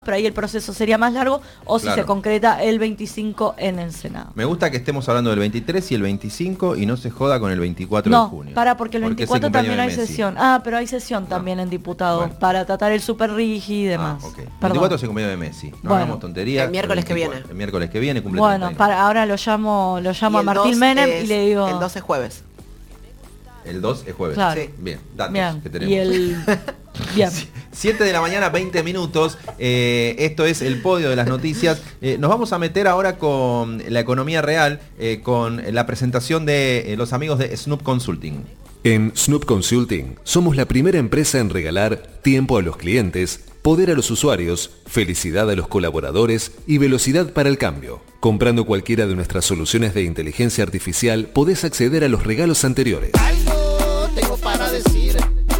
pero ahí el proceso sería más largo, o si se concreta el 25 en el Senado. Me gusta que estemos hablando del 23 y el 25 y no se joda con el 24 de junio. Porque el 24 también hay sesión. Pero hay sesión también en diputados para tratar el super RIGI y demás. Okay. 24 es el cumpleaños de Messi. No hagamos tonterías. El miércoles que viene. El miércoles que viene cumple 39. Ahora lo llamo a Martín Menem y le digo... El 2 es jueves. El 2 es jueves. Claro. Sí. Bien, datos que tenemos. Y el... Bien. 7 de la mañana, 20 minutos. Esto es el podio de las noticias. Nos vamos a meter ahora con la economía real, con la presentación de los amigos de Snoop Consulting. En Snoop Consulting somos la primera empresa en regalar tiempo a los clientes, poder a los usuarios, felicidad a los colaboradores y velocidad para el cambio. Comprando cualquiera de nuestras soluciones de inteligencia artificial, podés acceder a los regalos anteriores. Algo tengo para decir.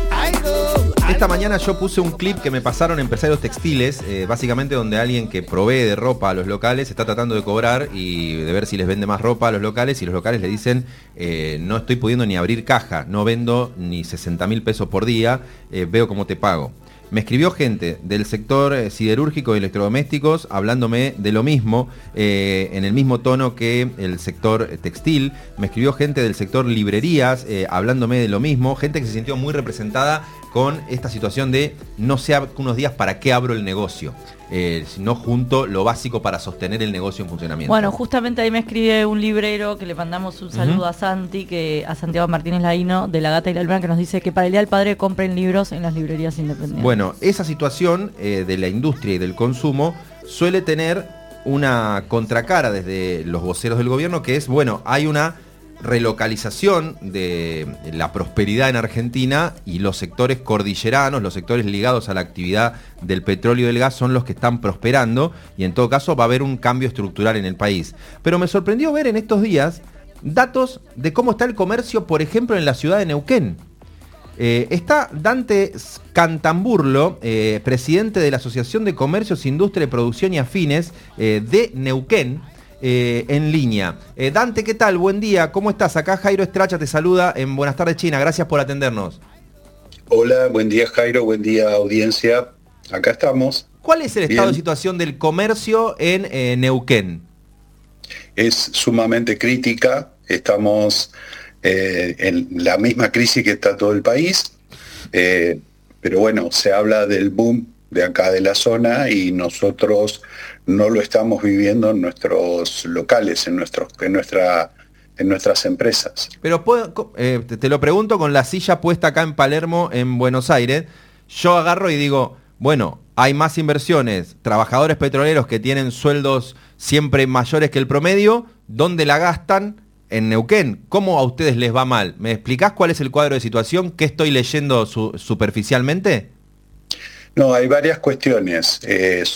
Esta mañana yo puse un clip que me pasaron empresarios textiles, básicamente donde alguien que provee de ropa a los locales está tratando de cobrar y de ver si les vende más ropa a los locales, y los locales le dicen no estoy pudiendo ni abrir caja, no vendo ni 60.000 pesos por día, veo cómo te pago. Me escribió gente del sector siderúrgico y electrodomésticos hablándome de lo mismo, en el mismo tono que el sector textil. Me escribió gente del sector librerías hablándome de lo mismo, gente que se sintió muy representada con esta situación de no sé unos días para qué abro el negocio, sino junto lo básico para sostener el negocio en funcionamiento. Bueno, justamente ahí me escribe un librero que le mandamos un saludo a Santi, a Santiago Martínez Laíno de La Gata y la Luna, que nos dice que para el Día del Padre compren libros en las librerías independientes. Bueno, esa situación de la industria y del consumo suele tener una contracara desde los voceros del gobierno, que es, bueno, hay una relocalización de la prosperidad en Argentina y los sectores cordilleranos, los sectores ligados a la actividad del petróleo y del gas son los que están prosperando, y en todo caso va a haber un cambio estructural en el país. Pero me sorprendió ver en estos días datos de cómo está el comercio, por ejemplo, en la ciudad de Neuquén. Está Dante Cantamburlo, presidente de la Asociación de Comercios, Industria, Producción y Afines de Neuquén, en línea. Dante, ¿qué tal? Buen día, ¿cómo estás? Acá Jairo Estracha te saluda en Buenas tardes China, gracias por atendernos. Hola, buen día Jairo, buen día audiencia, acá estamos. ¿Cuál es el estado de situación del comercio en Neuquén? Es sumamente crítica, estamos en la misma crisis que está todo el país, pero bueno, se habla del boom de acá de la zona y nosotros no lo estamos viviendo en nuestros locales, en nuestras empresas. Pero te lo pregunto con la silla puesta acá en Palermo, en Buenos Aires. Yo agarro y digo, bueno, hay más inversiones, trabajadores petroleros que tienen sueldos siempre mayores que el promedio, ¿dónde la gastan? En Neuquén. ¿Cómo a ustedes les va mal? ¿Me explicás cuál es el cuadro de situación? ¿Qué estoy leyendo superficialmente? No, hay varias cuestiones. Es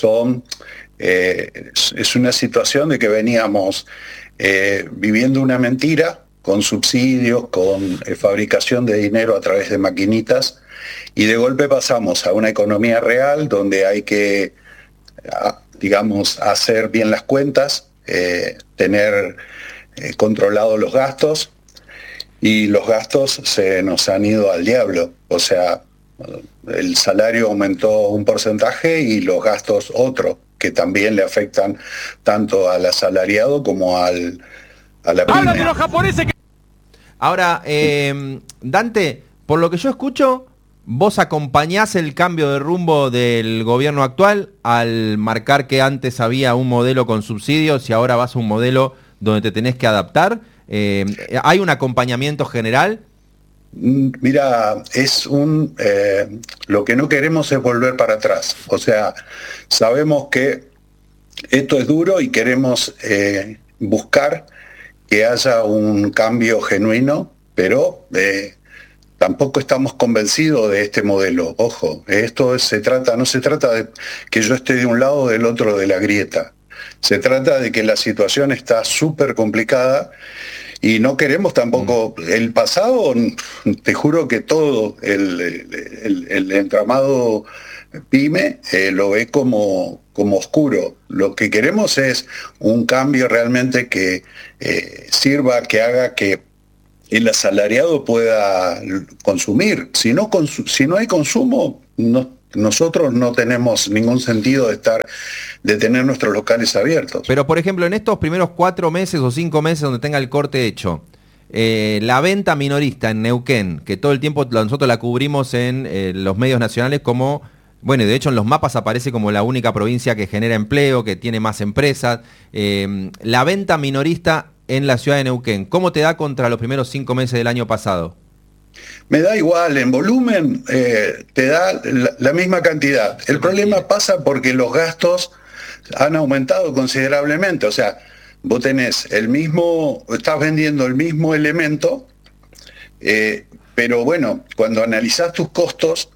una situación de que veníamos viviendo una mentira con subsidios, con fabricación de dinero a través de maquinitas, y de golpe pasamos a una economía real donde hay que, digamos, hacer bien las cuentas, tener controlados los gastos, y los gastos se nos han ido al diablo. O sea, el salario aumentó un porcentaje y los gastos otro, que también le afectan tanto al asalariado como a la pyme. ¡Habla de los japoneses! Ahora, Dante, por lo que yo escucho, vos acompañás el cambio de rumbo del gobierno actual al marcar que antes había un modelo con subsidios y ahora vas a un modelo donde te tenés que adaptar. ¿Hay un acompañamiento general? Mira, lo que no queremos es volver para atrás. O sea, sabemos que esto es duro y queremos buscar que haya un cambio genuino, pero tampoco estamos convencidos de este modelo. Ojo, no se trata de que yo esté de un lado o del otro de la grieta. Se trata de que la situación está súper complicada y no queremos tampoco el pasado. Te juro que todo el entramado pyme lo ve como oscuro. Lo que queremos es un cambio realmente que sirva, que haga que el asalariado pueda consumir. Si no hay consumo, no nosotros no tenemos ningún sentido de tener nuestros locales abiertos. Pero, por ejemplo, en estos primeros 4 meses o 5 meses donde tenga el corte hecho, la venta minorista en Neuquén, que todo el tiempo nosotros la cubrimos en los medios nacionales como, bueno, y de hecho en los mapas aparece como la única provincia que genera empleo, que tiene más empresas. La venta minorista en la ciudad de Neuquén, ¿cómo te da contra los primeros 5 meses del año pasado? Me da igual, en volumen te da la misma cantidad. El problema pasa porque los gastos han aumentado considerablemente. O sea, vos tenés estás vendiendo el mismo elemento, pero bueno, cuando analizás tus costos,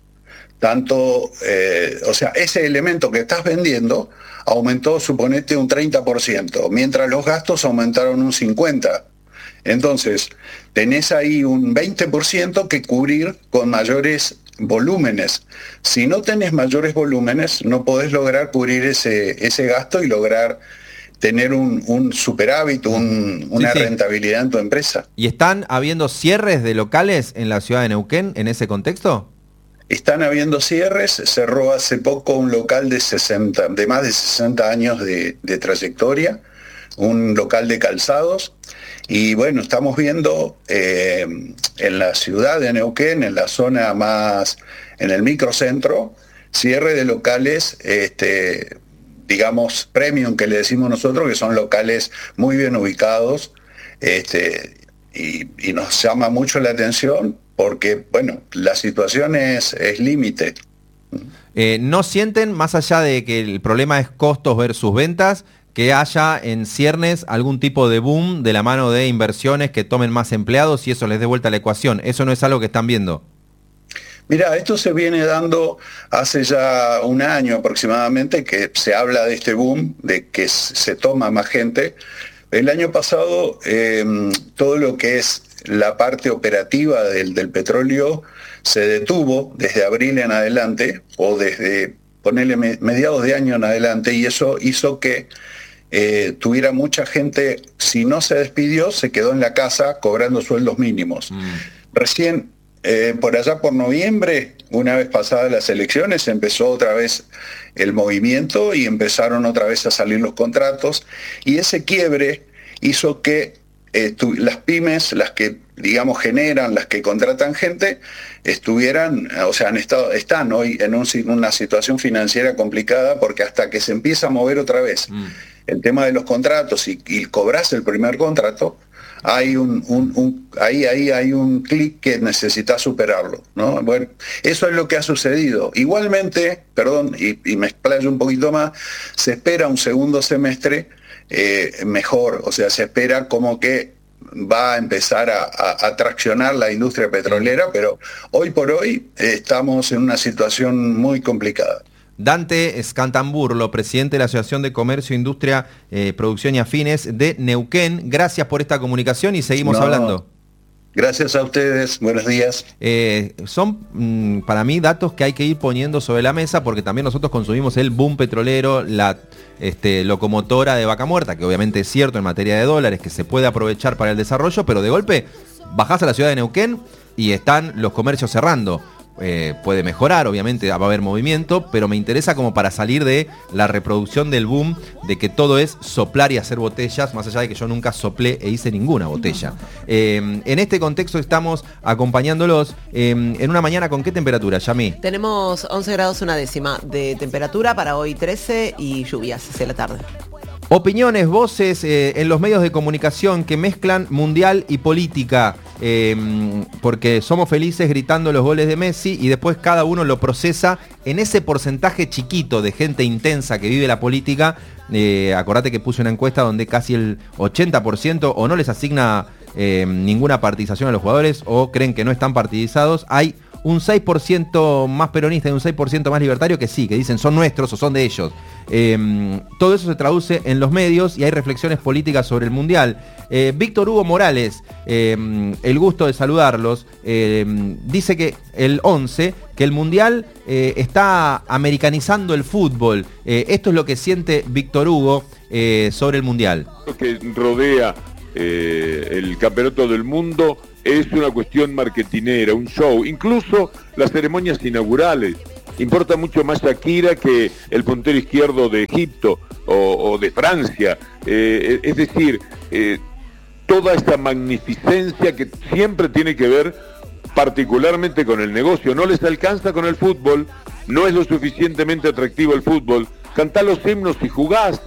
o sea, ese elemento que estás vendiendo aumentó, suponete, un 30%, mientras los gastos aumentaron un 50%. Entonces, tenés ahí un 20% que cubrir con mayores volúmenes. Si no tenés mayores volúmenes, no podés lograr cubrir ese gasto y lograr tener un superávit, una rentabilidad en tu empresa. ¿Y están habiendo cierres de locales en la ciudad de Neuquén en ese contexto? Están habiendo cierres, cerró hace poco un local de más de 60 años de trayectoria, un local de calzados, y bueno, estamos viendo en la ciudad de Neuquén, en la zona más, en el microcentro, cierre de locales, digamos, premium, que le decimos nosotros, que son locales muy bien ubicados, y nos llama mucho la atención, porque, bueno, la situación es límite. ¿No sienten, más allá de que el problema es costos versus ventas, que haya en ciernes algún tipo de boom de la mano de inversiones que tomen más empleados y eso les dé vuelta a la ecuación? ¿Eso no es algo que están viendo? Mira, esto se viene dando hace ya un año aproximadamente, que se habla de este boom, de que se toma más gente. El año pasado, todo lo que es la parte operativa del petróleo se detuvo desde abril en adelante, o desde, ponerle mediados de año en adelante, y eso hizo que tuviera mucha gente, si no se despidió, se quedó en la casa cobrando sueldos mínimos. Recién, por allá por noviembre, una vez pasadas las elecciones, empezó otra vez el movimiento y empezaron otra vez a salir los contratos, y ese quiebre hizo que las pymes, las que, digamos, generan, las que contratan gente, están hoy en una situación financiera complicada, porque hasta que se empieza a mover otra vez el tema de los contratos y cobras el primer contrato, hay hay un clic que necesitas superarlo, ¿no? Bueno, eso es lo que ha sucedido. Igualmente, perdón, y me explayo un poquito más, se espera un segundo semestre mejor, o sea, se espera como que va a empezar a traccionar la industria petrolera, pero hoy por hoy estamos en una situación muy complicada. Dante Scantamburlo, presidente de la Asociación de Comercio, Industria, Producción y Afines de Neuquén, gracias por esta comunicación y seguimos hablando. Gracias a ustedes, buenos días. Son para mí datos que hay que ir poniendo sobre la mesa, porque también nosotros consumimos el boom petrolero, la locomotora de Vaca Muerta, que obviamente es cierto en materia de dólares, que se puede aprovechar para el desarrollo, pero de golpe bajás a la ciudad de Neuquén y están los comercios cerrando. Puede mejorar, obviamente va a haber movimiento, pero me interesa como para salir de la reproducción del boom de que todo es soplar y hacer botellas, más allá de que yo nunca soplé e hice ninguna botella. En este contexto estamos acompañándolos en una mañana. ¿Con qué temperatura, Yami? Tenemos 11 grados una décima de temperatura, para hoy 13 y lluvias hacia la tarde. Opiniones, voces en los medios de comunicación que mezclan mundial y política, porque somos felices gritando los goles de Messi y después cada uno lo procesa en ese porcentaje chiquito de gente intensa que vive la política. Acordate que puse una encuesta donde casi el 80% o no les asigna ninguna partidización a los jugadores o creen que no están partidizados. Hay un 6% más peronista y un 6% más libertario que sí, que dicen son nuestros o son de ellos. Todo eso se traduce en los medios y hay reflexiones políticas sobre el Mundial. Víctor Hugo Morales, el gusto de saludarlos, dice que el 11, que el Mundial está americanizando el fútbol. Esto es lo que siente Víctor Hugo sobre el Mundial. Lo que rodea el campeonato del mundo es una cuestión marketinera, un show, incluso las ceremonias inaugurales importa mucho más Shakira que el puntero izquierdo de Egipto o de Francia. Es decir, toda esa magnificencia que siempre tiene que ver particularmente con el negocio. No les alcanza con el fútbol, no es lo suficientemente atractivo el fútbol. Cantá los himnos y jugás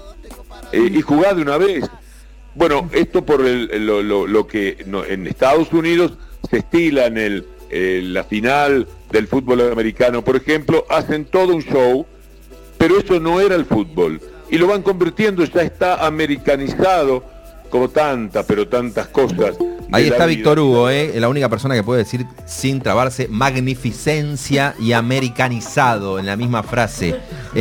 de una vez. Bueno, esto por lo que en Estados Unidos se estila en la final del fútbol americano, por ejemplo, hacen todo un show, pero eso no era el fútbol. Y lo van convirtiendo, ya está americanizado, como tantas cosas. Ahí está Víctor Hugo, la única persona que puede decir sin trabarse magnificencia y americanizado en la misma frase.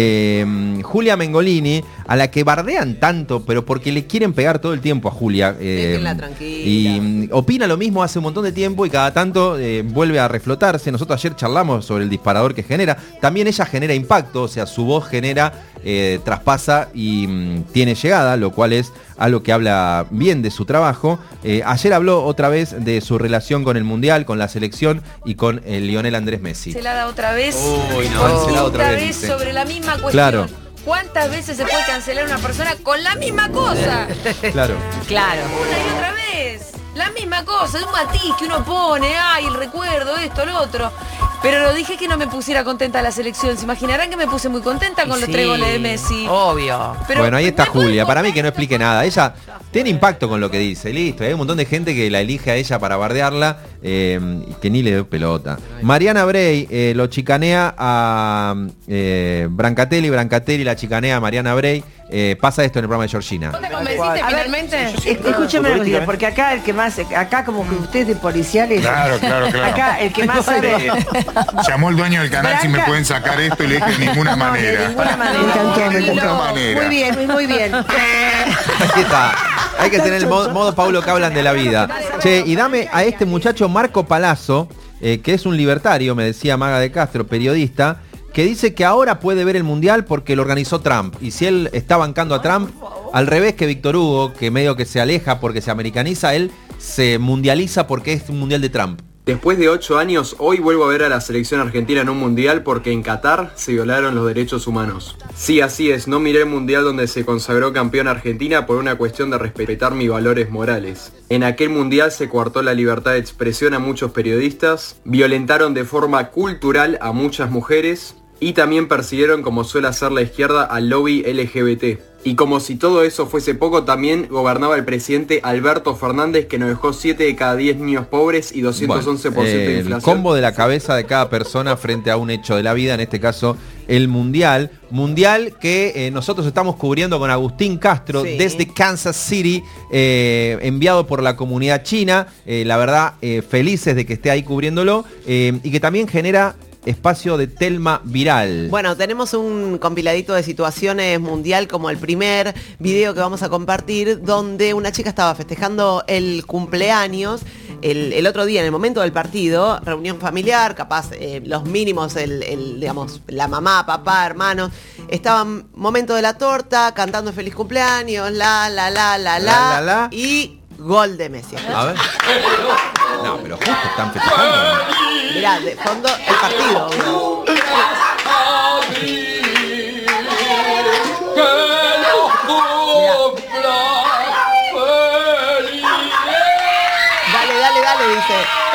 Julia Mengolini, a la que bardean tanto, pero porque le quieren pegar todo el tiempo a Julia. Déjenla tranquila. Y opina lo mismo hace un montón de tiempo y cada tanto vuelve a reflotarse. Nosotros ayer charlamos sobre el disparador que genera. También ella genera impacto, o sea, su voz genera, traspasa y tiene llegada, lo cual es algo que habla bien de su trabajo. Ayer habló otra vez de su relación con el Mundial, con la selección y con Lionel Andrés Messi. Se la da otra vez. Uy, no, se la da otra vez sobre la misma cuestión. Claro. ¿Cuántas veces se puede cancelar una persona con la misma cosa? Claro. Claro. Una y otra vez. La misma cosa, es un matiz que uno pone, ay, el recuerdo, esto, lo otro. Pero lo dije que no me pusiera contenta la selección. Se imaginarán que me puse muy contenta con los 3 goles de Messi. Obvio. Pero bueno, ahí está Julia. Para mí que no explique nada. Ella tiene impacto con lo que dice. Listo. Hay un montón de gente que la elige a ella para bardearla y que ni le dé pelota. Mariana Bray lo chicanea a Brancatelli la chicanea a Mariana Bray. Pasa esto en el programa de Georgina. ¿Te convenciste finalmente? Escúcheme lo que digo, porque acá el que más, acá como que usted es de policiales. Claro. Acá el que más sabe. Llamó el dueño del canal si me pueden sacar esto y le dije de ninguna manera. De ninguna manera. De ninguna manera. Muy bien. Ahí está. Hay que tener el modo Paulo que hablan de la vida. Che, y dame a este muchacho Marco Palazzo, que es un libertario, me decía Maga de Castro, periodista, que dice que ahora puede ver el Mundial porque lo organizó Trump. Y si él está bancando a Trump, al revés que Víctor Hugo, que medio que se aleja porque se americaniza, él se mundializa porque es un Mundial de Trump. Después de 8 años, hoy vuelvo a ver a la selección argentina en un mundial porque en Qatar se violaron los derechos humanos. Sí, así es, no miré el mundial donde se consagró campeón Argentina por una cuestión de respetar mis valores morales. En aquel mundial se coartó la libertad de expresión a muchos periodistas, violentaron de forma cultural a muchas mujeres y también persiguieron, como suele hacer la izquierda, al lobby LGBT. Y como si todo eso fuese poco, también gobernaba el presidente Alberto Fernández, que nos dejó 7 de cada 10 niños pobres y 211% de inflación. El combo de la cabeza de cada persona frente a un hecho de la vida, en este caso el Mundial. Mundial que nosotros estamos cubriendo con Agustín Castro desde Kansas City, enviado por la comunidad china. La verdad, felices de que esté ahí cubriéndolo y que también genera espacio de Telma viral. Bueno, tenemos un compiladito de situaciones mundial, como el primer video que vamos a compartir, donde una chica estaba festejando el cumpleaños el otro día, en el momento del partido, reunión familiar, capaz los mínimos, digamos, la mamá, papá, hermanos, estaban momento de la torta, cantando feliz cumpleaños, la, y gol de Messi. A ver. No, pero justo están festejando. Mirá, de fondo el partido. Dale, dice.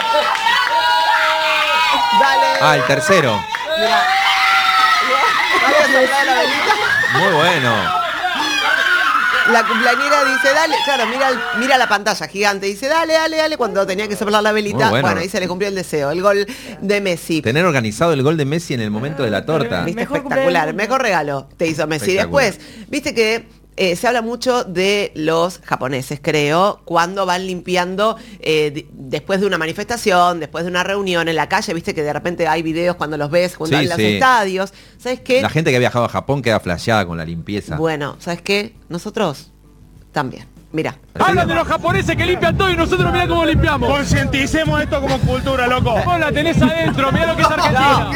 Dale. Ah, el tercero. Mirá. Muy bueno. La cumpleañera dice, dale, claro, mira la pantalla gigante, dice, dale, cuando tenía que soplar la velita. Bueno, ahí se le cumplió el deseo, el gol de Messi. Tener organizado el gol de Messi en el momento de la torta. Viste, espectacular, mejor regalo te hizo Messi. Después, viste que se habla mucho de los japoneses, creo, cuando van limpiando después de una manifestación, después de una reunión en la calle, viste que de repente hay videos cuando los ves junto a los estadios. ¿Sabes qué? La gente que ha viajado a Japón queda flasheada con la limpieza. Bueno, ¿sabes qué? Nosotros también. Mirá. Hablan de los japoneses que limpian todo y nosotros mirá cómo limpiamos. Concienticemos esto como cultura, loco. Vos la tenés adentro, mirá lo que es Argentina.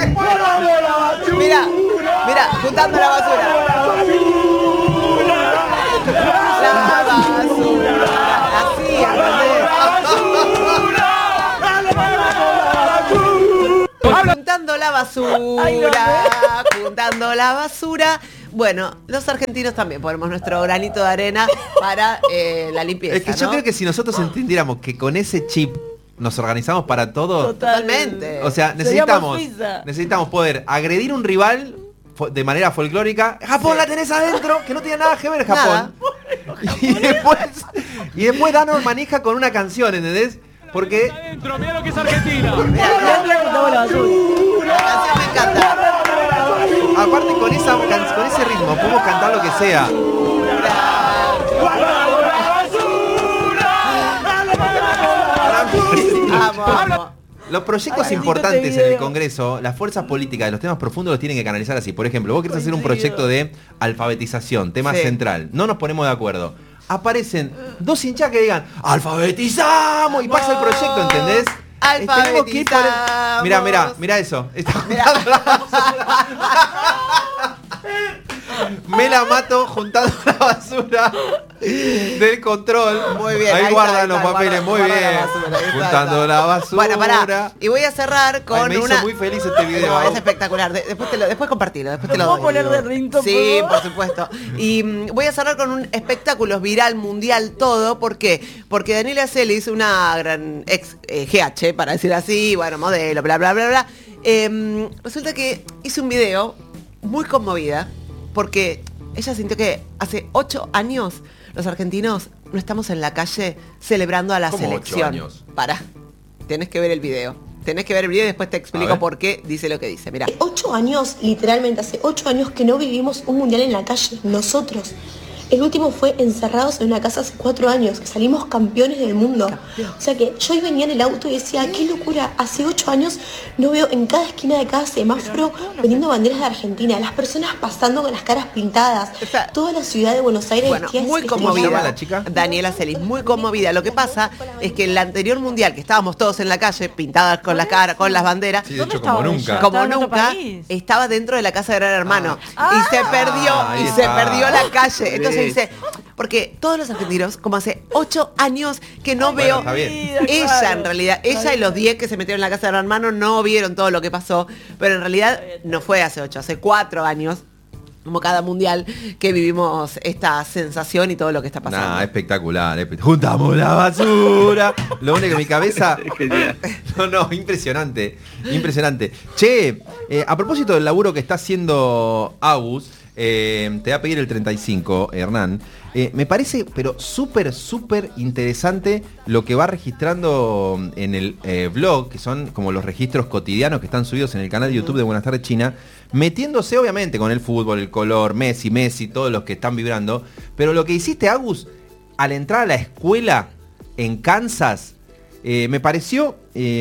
Mirá, juntando la basura. La basura. Así, juntando la basura, juntando la basura. Bueno, los argentinos también ponemos nuestro granito de arena para la limpieza. Es que yo creo que si nosotros entendiéramos que con ese chip nos organizamos para todo. Totalmente. O sea, necesitamos poder agredir un rival de manera folclórica. Japón la tenés adentro, que no tiene nada que ver Japón. Y después danos manija con una canción, ¿entendés? Porque Adentro, mirá lo que es Argentina. La canción me encanta. aparte con ese ritmo podemos cantar lo que sea. Vamos. Los proyectos importantes en el Congreso, las fuerzas políticas de los temas profundos los tienen que canalizar así. Por ejemplo, vos querés hacer un proyecto de alfabetización, tema central. No nos ponemos de acuerdo. Aparecen dos hinchas que digan ¡alfabetizamos! Y pasa el proyecto, ¿entendés? Alfabetizamos. Mirá eso. Me la mato juntando la basura del control. Muy bien. Ahí guardan los papeles, muy bien. Juntando la basura. Bueno, pará. Y voy a cerrar con me hizo muy feliz este video. No, es espectacular. Después compartilo, después te lo doy. ¿Puedo poner de ringtone? Sí, por supuesto. Y voy a cerrar con un espectáculo viral, mundial, todo. ¿Por qué? Porque Daniela Celis, una gran ex GH, para decir así, bueno, modelo, bla, bla, bla, bla. Resulta que hice un video muy conmovida porque ella sintió que hace 8 años los argentinos no estamos en la calle celebrando a la selección. 8 años? Pará, tenés que ver el video. Tenés que ver el video y después te explico por qué dice lo que dice. Mirá. 8 años, literalmente, hace 8 años que no vivimos un mundial en la calle, nosotros. El último fue encerrados en una casa hace 4 años, que salimos campeones del mundo. O sea que yo venía en el auto y decía, qué locura, hace 8 años no veo en cada esquina de cada semáforo vendiendo banderas de Argentina, las personas pasando con las caras pintadas, toda la ciudad de Buenos Aires. Bueno, muy conmovida la chica. Daniela Celis, muy conmovida. Lo que pasa es que en el anterior mundial, que estábamos todos en la calle, pintadas con la cara, con las banderas, sí, de hecho, como nunca. Como nunca, estaba dentro de la casa de Gran Hermano. Y se perdió la calle. Entonces dice, porque todos los argentinos, como hace 8 años que no veo, ella en realidad, ella y los 10 que se metieron en la casa de Gran Hermano no vieron todo lo que pasó, pero en realidad no fue hace 8, hace 4 años, como cada mundial, que vivimos esta sensación y todo lo que está pasando. Nah, espectacular. Juntamos la basura. Lo único que mi cabeza... No, impresionante. Che, a propósito del laburo que está haciendo Agus, te voy a pedir el 35, Hernán. Me parece, pero súper interesante lo que va registrando en el blog, que son como los registros cotidianos que están subidos en el canal de YouTube de Buenas Tardes China, metiéndose obviamente con el fútbol, el color, Messi, todos los que están vibrando. Pero lo que hiciste, Agus, al entrar a la escuela en Kansas, me pareció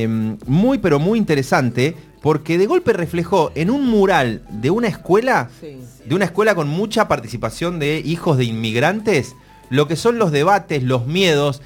muy interesante, porque de golpe reflejó en un mural de una escuela, con mucha participación de hijos de inmigrantes, lo que son los debates, los miedos.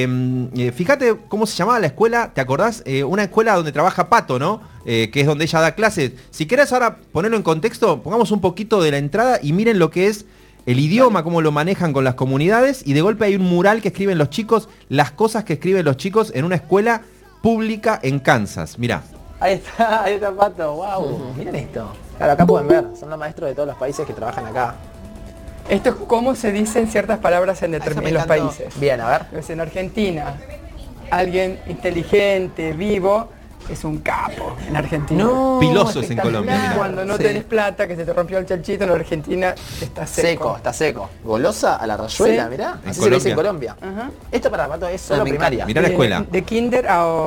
Fíjate cómo se llamaba la escuela, ¿te acordás? Una escuela donde trabaja Pato, ¿no? Que es donde ella da clases. Si querés ahora ponerlo en contexto, pongamos un poquito de la entrada y miren lo que es el idioma, cómo lo manejan con las comunidades, y de golpe hay un mural que escriben los chicos, las cosas que escriben los chicos en una escuela pública en Kansas. Mirá. Ahí está Pato, wow, miren esto. Claro, acá pueden ver, son los maestros de todos los países que trabajan acá. Esto es cómo se dicen ciertas palabras en los países. Bien, a ver. Pues en Argentina, alguien inteligente, vivo, es un capo en Argentina. No, piloso es en Colombia. Mirá. Cuando no tenés plata, que se te rompió el chanchito, en Argentina está seco. Está seco. Golosa a la rayuela, sí. Mirá. Así se lo dice en Colombia. Esto para Pato es solo primaria. Mirá la escuela. De kinder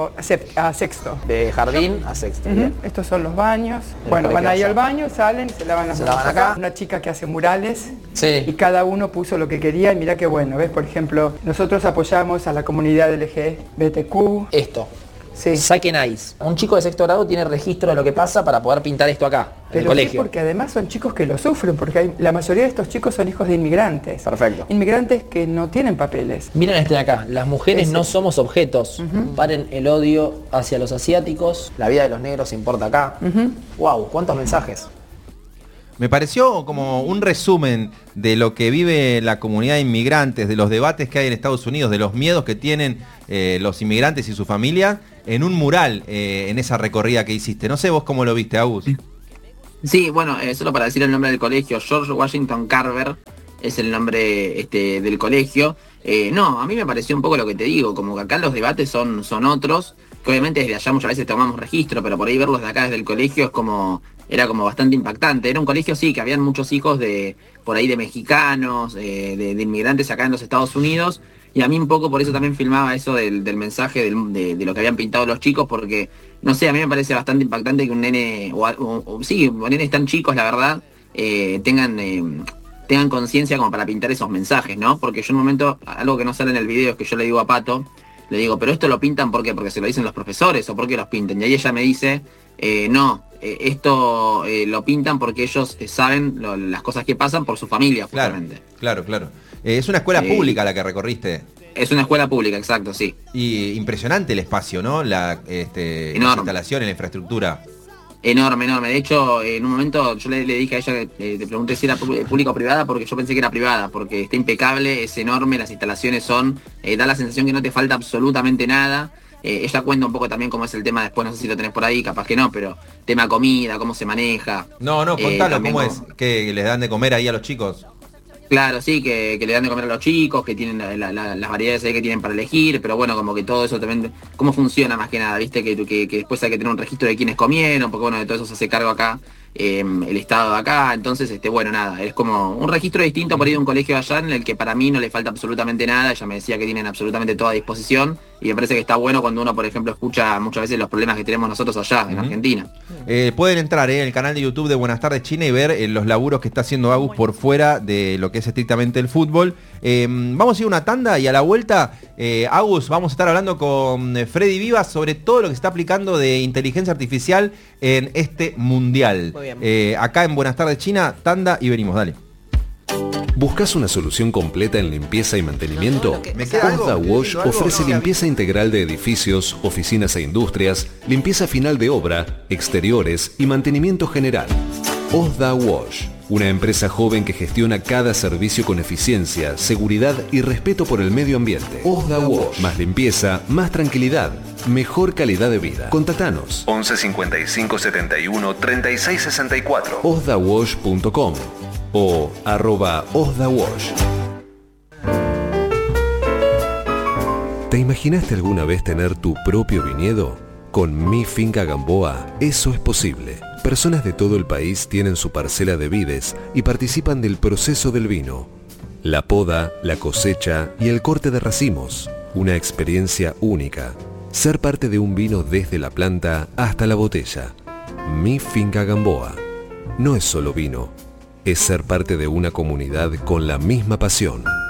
a sexto. De jardín a sexto. Estos son los baños. Bueno, van ahí al baño, salen, se lavan las manos acá. Una chica que hace murales. Sí. Y cada uno puso lo que quería. Y mirá qué bueno, ¿ves? Por ejemplo, nosotros apoyamos a la comunidad LGBTQ. Esto. Sí. Saquen ICE. Un chico de sexto grado tiene registro de lo que pasa para poder pintar esto acá, en el colegio. Sí, porque además son chicos que lo sufren, porque la mayoría de estos chicos son hijos de inmigrantes. Perfecto. Inmigrantes que no tienen papeles. Miren este de acá, las mujeres no somos objetos. Paren el odio hacia los asiáticos, la vida de los negros importa acá. Wow, cuántos mensajes. Me pareció como un resumen de lo que vive la comunidad de inmigrantes, de los debates que hay en Estados Unidos, de los miedos que tienen los inmigrantes y su familia, en un mural en esa recorrida que hiciste. No sé vos cómo lo viste, Agus. Sí, bueno, solo para decir el nombre del colegio, George Washington Carver es el nombre del colegio. No, a mí me pareció un poco lo que te digo, como que acá los debates son otros, que obviamente desde allá muchas veces tomamos registro, pero por ahí verlos de acá desde el colegio era como bastante impactante. Era un colegio, sí, que habían muchos hijos por ahí de mexicanos, de inmigrantes acá en los Estados Unidos, y a mí un poco por eso también filmaba eso del mensaje de lo que habían pintado los chicos, porque, no sé, a mí me parece bastante impactante que un nene, sí, nenes tan chicos, la verdad, tengan conciencia como para pintar esos mensajes, ¿no? Porque yo en un momento, algo que no sale en el video es que yo le digo a Pato, le digo, pero esto lo pintan ¿por qué? Porque se lo dicen los profesores o porque los pintan. Y ahí ella me dice, no, esto lo pintan porque ellos saben las cosas que pasan por su familia, justamente. Claro. Es una escuela pública la que recorriste. Es una escuela pública, exacto, sí. Y impresionante el espacio, ¿no? Las instalaciones, la infraestructura. Enorme. De hecho, en un momento yo le dije a ella, le pregunté si era pública o privada, porque yo pensé que era privada, porque está impecable, es enorme, las instalaciones da la sensación que no te falta absolutamente nada. Ella cuenta un poco también cómo es el tema después, no sé si lo tenés por ahí, capaz que no, pero tema comida, cómo se maneja. No, contalo, ¿cómo es? ¿Que les dan de comer ahí a los chicos? Claro, sí, que le dan de comer a los chicos, que tienen las variedades ahí que tienen para elegir, pero bueno, como que todo eso también, cómo funciona más que nada, viste, que después hay que tener un registro de quiénes comieron, porque bueno, de todo eso se hace cargo acá, el Estado de acá, entonces, bueno, nada, es como un registro distinto por ir de un colegio allá en el que para mí no le falta absolutamente nada, ella me decía que tienen absolutamente toda a disposición, y me parece que está bueno cuando uno, por ejemplo, escucha muchas veces los problemas que tenemos nosotros allá, en Argentina. Pueden entrar en el canal de YouTube de Buenas Tardes China y ver los laburos que está haciendo Agus por fuera de lo que es estrictamente el fútbol. Vamos a ir a una tanda y a la vuelta, Agus, vamos a estar hablando con Freddy Vivas sobre todo lo que se está aplicando de inteligencia artificial en este mundial. Acá en Buenas Tardes China, tanda y venimos, dale. ¿Buscas una solución completa en limpieza y mantenimiento? Osda Wash ofrece limpieza integral de edificios, oficinas e industrias, limpieza final de obra, exteriores y mantenimiento general. Osda Wash, una empresa joven que gestiona cada servicio con eficiencia, seguridad y respeto por el medio ambiente. Osda Wash, más limpieza, más tranquilidad, mejor calidad de vida. Contactanos 11 55 71 36 64 osdawash.com o @osdawash. ¿Te imaginaste alguna vez tener tu propio viñedo? Con Mi Finca Gamboa, eso es posible. Personas de todo el país tienen su parcela de vides y participan del proceso del vino. La poda, la cosecha y el corte de racimos. Una experiencia única. Ser parte de un vino desde la planta hasta la botella. Mi Finca Gamboa. No es solo vino. Es ser parte de una comunidad con la misma pasión.